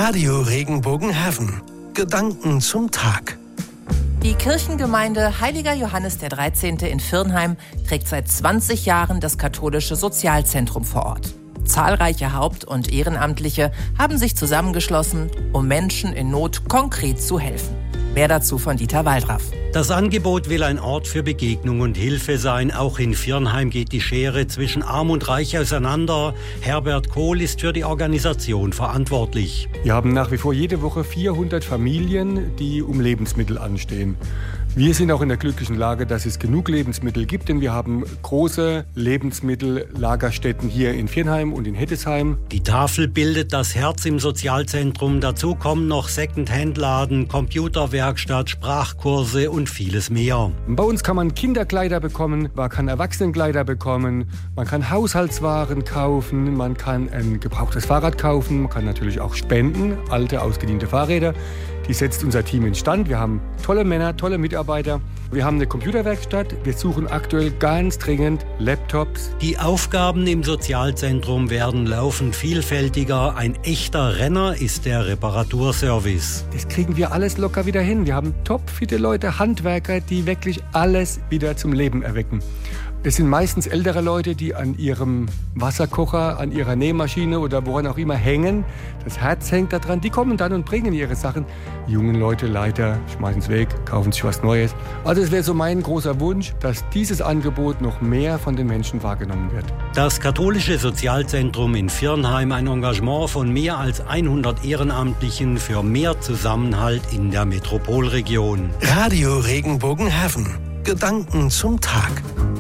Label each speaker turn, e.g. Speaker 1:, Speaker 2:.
Speaker 1: Radio Regenbogenhafen. Gedanken zum Tag.
Speaker 2: Die Kirchengemeinde Heiliger Johannes der 13. in Viernheim trägt seit 20 Jahren das katholische Sozialzentrum vor Ort. Zahlreiche Haupt- und Ehrenamtliche haben sich zusammengeschlossen, um Menschen in Not konkret zu helfen. Mehr dazu von Dieter Waldraff.
Speaker 3: Das Angebot will ein Ort für Begegnung und Hilfe sein. Auch in Viernheim geht die Schere zwischen Arm und Reich auseinander. Herbert Kohl ist für die Organisation verantwortlich.
Speaker 4: Wir haben nach wie vor jede Woche 400 Familien, die um Lebensmittel anstehen. Wir sind auch in der glücklichen Lage, dass es genug Lebensmittel gibt, denn wir haben große Lebensmittellagerstätten hier in Viernheim und in Hettesheim.
Speaker 3: Die Tafel bildet das Herz im Sozialzentrum. Dazu kommen noch Second-Hand-Laden, Computerwerkstatt, Sprachkurse und vieles mehr.
Speaker 4: Bei uns kann man Kinderkleider bekommen, man kann Erwachsenenkleider bekommen, man kann Haushaltswaren kaufen, man kann ein gebrauchtes Fahrrad kaufen, man kann natürlich auch spenden, alte, ausgediente Fahrräder. Die setzt unser Team instand. Wir haben tolle Männer, tolle Mitarbeiter. Wir haben eine Computerwerkstatt. Wir suchen aktuell ganz dringend Laptops.
Speaker 3: Die Aufgaben im Sozialzentrum werden laufend vielfältiger. Ein echter Renner ist der Reparaturservice.
Speaker 4: Das kriegen wir alles locker wieder hin. Wir haben topfitte Leute, Handwerker, die wirklich alles wieder zum Leben erwecken. Das sind meistens ältere Leute, die an ihrem Wasserkocher, an ihrer Nähmaschine oder woran auch immer hängen. Das Herz hängt da dran. Die kommen dann und bringen ihre Sachen. Die jungen Leute, Leiter, schmeißen es weg, kaufen sich was Neues. Also es wäre so mein großer Wunsch, dass dieses Angebot noch mehr von den Menschen wahrgenommen wird.
Speaker 3: Das katholische Sozialzentrum in Viernheim, ein Engagement von mehr als 100 Ehrenamtlichen für mehr Zusammenhalt in der Metropolregion.
Speaker 1: Radio Regenbogenhafen. Gedanken zum Tag.